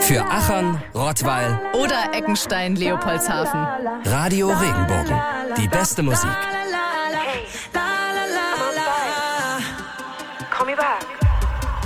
Für Achern, Rottweil oder Eckenstein, Leopoldshafen. Radio Regenbogen. Die beste Musik. Call me back.